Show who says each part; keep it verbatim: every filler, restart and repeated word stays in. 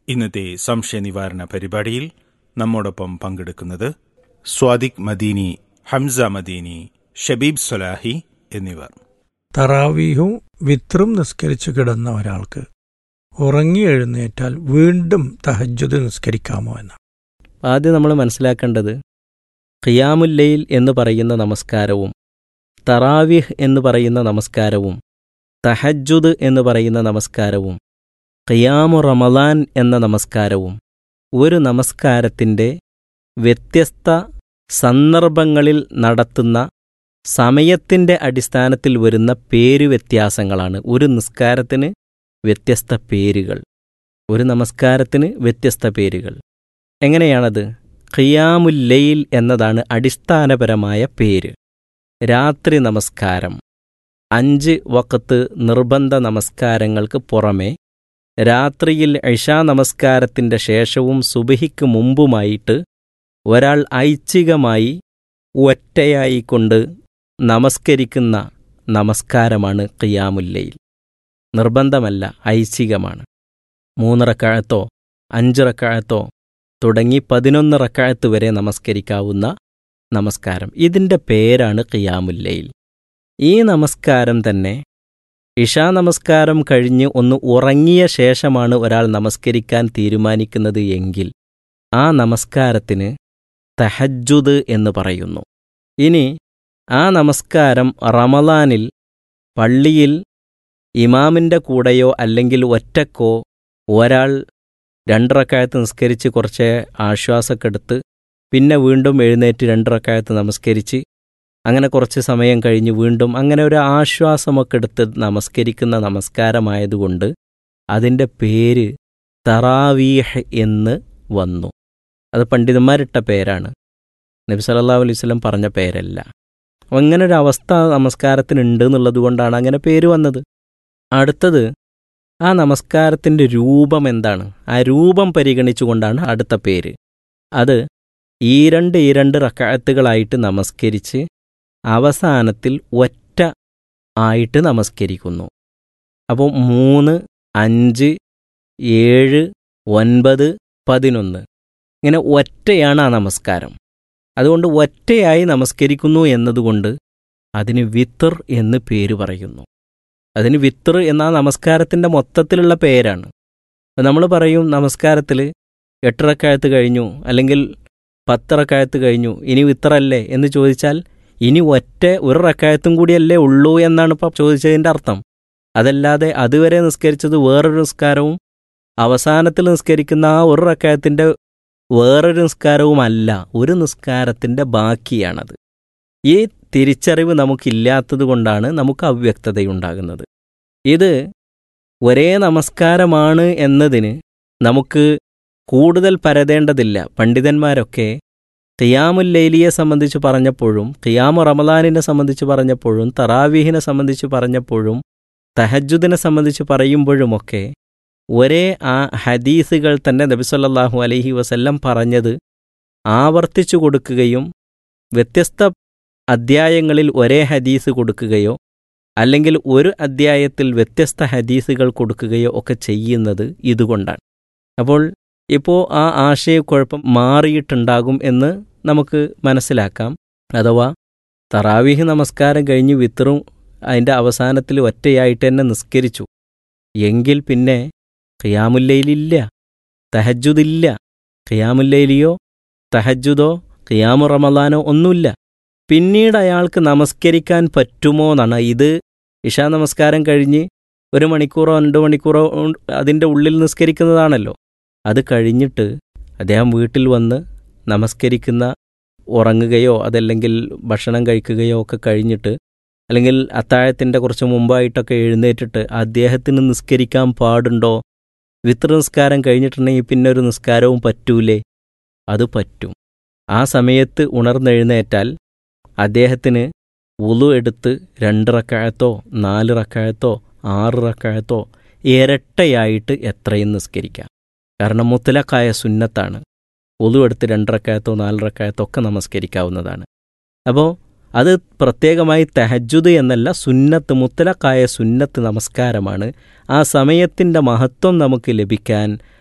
Speaker 1: ഇന്നത്തെ സംശയ നിവാരണ പരിപാടിയിൽ നമ്മോടൊപ്പം പങ്കെടുക്കുന്നത് സ്വാദിഖ് മദീനി, ഹംസ മദീനി, ഷബീബ് സലാഹി എന്നിവർ.
Speaker 2: തറാവീഹും വിത്രും നിസ്കരിച്ചു കിടന്ന ഒരാൾക്ക് ഉറങ്ങി എഴുന്നേറ്റാൽ വീണ്ടും തഹജ്ജുദ് നിസ്കരിക്കാമോ എന്ന്
Speaker 3: ആദ്യം നമ്മൾ മനസ്സിലാക്കേണ്ടത് ഖിയാമുൽ ലൈൽ എന്ന് പറയുന്ന നമസ്കാരവും തറാവീഹ് എന്ന് പറയുന്ന നമസ്കാരവും തഹജ്ജുദ് എന്ന് പറയുന്ന നമസ്കാരവും ഖിയാമു റമളാൻ എന്ന നമസ്കാരവും ഒരു നമസ്കാരത്തിൻ്റെ വ്യത്യസ്ത സന്ദർഭങ്ങളിൽ നടത്തുന്ന സമയത്തിൻ്റെ അടിസ്ഥാനത്തിൽ വരുന്ന പേര് വ്യത്യാസങ്ങളാണ്. ഒരു നിസ്കാരത്തിന് വ്യത്യസ്ത പേരുകൾ, ഒരു നമസ്കാരത്തിന് വ്യത്യസ്ത പേരുകൾ. എങ്ങനെയാണത്? ഖിയാമുൽ ലൈൽ എന്നതാണ് അടിസ്ഥാനപരമായ പേര്. രാത്രി നമസ്കാരം, അഞ്ച് വഖത്ത് നിർബന്ധ നമസ്കാരങ്ങൾക്ക് പുറമെ രാത്രിയിൽ ഇശാ നമസ്കാരത്തിൻ്റെ ശേഷവും സുബഹിക്ക് മുമ്പുമായിട്ട് ഒരാൾ ഐച്ഛികമായി ഒറ്റയായിക്കൊണ്ട് നമസ്കരിക്കുന്ന നമസ്കാരമാണ് ഖിയാമുൽ ലൈൽ. നിർബന്ധമല്ല, ഐച്ഛികമാണ്. മൂന്ന് റക്അത്തോ അഞ്ച് റക്അത്തോ തുടങ്ങി പതിനൊന്ന് റക്അത്ത് വരെ നമസ്കരിക്കാവുന്ന നമസ്കാരം. ഇതിൻ്റെ പേരാണ് ഖിയാമുൽ ലൈൽ. ഈ നമസ്കാരം തന്നെ ഇശാ നമസ്കാരം കഴിഞ്ഞ് ഒന്ന് ഉറങ്ങിയ ശേഷമാണ് ഒരാൾ നമസ്കരിക്കാൻ തീരുമാനിക്കുന്നത് എങ്കിൽ ആ നമസ്കാരത്തിന് തഹജ്ജുദ് എന്ന് പറയുന്നു. ഇനി ആ നമസ്കാരം റമളാനിൽ പള്ളിയിൽ ഇമാമിൻ്റെ കൂടെയോ അല്ലെങ്കിൽ ഒറ്റക്കോ ഒരാൾ രണ്ട് റക്അത്ത് നിസ്കരിച്ച് കുറച്ച് ആശ്വാസമൊക്കെ എടുത്ത് പിന്നെ വീണ്ടും എഴുന്നേറ്റ് രണ്ട് റക്അത്ത് നമസ്കരിച്ച് അങ്ങനെ കുറച്ച് സമയം കഴിഞ്ഞ് വീണ്ടും അങ്ങനെ ഒരു ആശ്വാസമൊക്കെ എടുത്ത് നമസ്കരിക്കുന്ന നമസ്കാരമായതുകൊണ്ട് അതിൻ്റെ പേര് തറാവീഹ് എന്ന് വന്നു. അത് പണ്ഡിതന്മാരിട്ട പേരാണ്, നബി സല്ലല്ലാഹു അലൈഹി വസല്ലം പറഞ്ഞ പേരല്ല. അങ്ങനെ ഒരു അവസ്ഥ നമസ്കാരത്തിനുണ്ട് എന്നുള്ളത് കൊണ്ടാണ് അങ്ങനെ പേര് വന്നത്. അടുത്തത്, ആ നമസ്കാരത്തിൻ്റെ രൂപം എന്താണ്? ആ രൂപം പരിഗണിച്ചുകൊണ്ടാണ് അടുത്ത പേര്. അത് ഈ രണ്ട് ഈ രണ്ട് റക്അത്തുകളായിട്ട് നമസ്കരിച്ച് അവസാനത്തിൽ ഒറ്റ ആയിട്ട് നമസ്കരിക്കുന്നു. അപ്പോൾ മൂന്ന്, അഞ്ച്, ഏഴ്, ഒൻപത്, പതിനൊന്ന് ഇങ്ങനെ ഒറ്റയാണ് ആ നമസ്കാരം. അതുകൊണ്ട് ഒറ്റയായി നമസ്കരിക്കുന്നു എന്നതുകൊണ്ട് അതിന് വിത്ർ എന്ന് പേര് പറയുന്നു. അതിന് വിത്ർ എന്ന നമസ്കാരത്തിൻ്റെ മൊത്തത്തിലുള്ള പേരാണ്. നമ്മൾ പറയും നമസ്കാരത്തിൽ എട്ട് റക്അത്ത് കഴിഞ്ഞു അല്ലെങ്കിൽ പത്ത് റക്അത്ത് കഴിഞ്ഞു, ഇനി വിത്രല്ലേ എന്ന് ചോദിച്ചാൽ ഇനി ഒറ്റ ഒരു റക്അത്തും കൂടിയല്ലേ ഉള്ളൂ എന്നാണ് ഇപ്പോൾ ചോദിച്ചതിൻ്റെ അർത്ഥം. അതല്ലാതെ അതുവരെ നിസ്കരിച്ചത് വേറൊരു നിസ്കാരവും അവസാനത്തിൽ നിസ്കരിക്കുന്ന ആ ഒരു റക്അത്തിൻ്റെ വേറൊരു നിസ്കാരവുമല്ല, ഒരു നിസ്കാരത്തിൻ്റെ ബാക്കിയാണത്. ഈ തിരിച്ചറിവ് നമുക്കില്ലാത്തത് കൊണ്ടാണ് നമുക്ക് അവ്യക്തതയുണ്ടാകുന്നത്. ഇത് ഒരേ നമസ്കാരമാണ് എന്നതിന് നമുക്ക് കൂടുതൽ പരതേണ്ടതില്ല. പണ്ഡിതന്മാരൊക്കെ ഖിയാമുൽ ലൈലിയെ സംബന്ധിച്ച് പറഞ്ഞപ്പോഴും ഖിയാമു റമളാനിനെ സംബന്ധിച്ച് പറഞ്ഞപ്പോഴും തറാവീഹിനെ സംബന്ധിച്ച് പറഞ്ഞപ്പോഴും തഹജ്ജുദിനെ സംബന്ധിച്ച് പറയുമ്പോഴുമൊക്കെ ഒരേ ആ ഹദീസുകൾ തന്നെ നബി സല്ലല്ലാഹു അലൈഹി വസല്ലം പറഞ്ഞത് ആവർത്തിച്ചു കൊടുക്കുകയും വ്യത്യസ്ത അദ്ധ്യായങ്ങളിൽ ഒരേ ഹദീസ് കൊടുക്കുകയോ അല്ലെങ്കിൽ ഒരു അദ്ധ്യായത്തിൽ വ്യത്യസ്ത ഹദീസുകൾ കൊടുക്കുകയോ ഒക്കെ ചെയ്യുന്നത് ഇതുകൊണ്ടാണ്. അപ്പോൾ ഇപ്പോൾ ആ ആശയക്കുഴപ്പം മാറിയിട്ടുണ്ടാകും എന്ന് നമുക്ക് മനസ്സിലാക്കാം. അഥവാ തറാവീഹ് നമസ്കാരം കഴിഞ്ഞ് വിത്റും അതിൻ്റെ അവസാനത്തിൽ ഒറ്റയായിട്ട് തന്നെ നിസ്കരിച്ചു എങ്കിൽ പിന്നെ ഖിയാമുൽ ലൈലില്ല, തഹജ്ജുദില്ല. ഖിയാമുൽ ലൈലിയോ തഹജ്ജുദോ ഖിയാമു റമളാനോ ഒന്നുമില്ല. പിന്നീട് അയാൾക്ക് നമസ്കരിക്കാൻ പറ്റുമോ എന്നാണ്. ഇത് ഇശാ നമസ്കാരം കഴിഞ്ഞ് ഒരു മണിക്കൂറോ രണ്ട് മണിക്കൂറോ അതിൻ്റെ ഉള്ളിൽ നിസ്കരിക്കുന്നതാണല്ലോ. അത് കഴിഞ്ഞിട്ട് അദ്ദേഹം വീട്ടിൽ വന്ന് നമസ്കരിക്കുന്ന, ഉറങ്ങുകയോ അതല്ലെങ്കിൽ ഭക്ഷണം കഴിക്കുകയോ ഒക്കെ കഴിഞ്ഞിട്ട് അല്ലെങ്കിൽ അത്താഴത്തിൻ്റെ കുറച്ച് മുമ്പായിട്ടൊക്കെ എഴുന്നേറ്റിട്ട് അദ്ദേഹത്തിന് നിസ്കരിക്കാൻ പാടുണ്ടോ? വിത്ർ നിസ്കാരം കഴിഞ്ഞിട്ടുണ്ടെങ്കിൽ പിന്നെ ഒരു നിസ്കാരവും പറ്റൂലേ? അത് പറ്റും. ആ സമയത്ത് ഉണർന്നെഴുന്നേറ്റാൽ അദ്ദേഹത്തിന് വുളു എടുത്ത് രണ്ട് റക്അത്തോ നാല് റക്അത്തോ ആറ് റക്അത്തോ ഇരട്ടയായിട്ട് എത്രയും നിസ്കരിക്കാം. കാരണം മുത്തലഖായ സുന്നത്താണ്. വുളു എടുത്ത് രണ്ട് റക്അത്തോ നാല് റക്അത്തോ ഒക്കെ നമസ്കരിക്കാവുന്നതാണ്. അപ്പോൾ അത് പ്രത്യേകമായി തഹജ്ജുദ് എന്നല്ല, സുന്നത്ത്, മുത്തലഖായ സുന്നത്ത് നമസ്കാരമാണ്. ആ സമയത്തിൻ്റെ മഹത്വം നമുക്ക് ലഭിക്കാൻ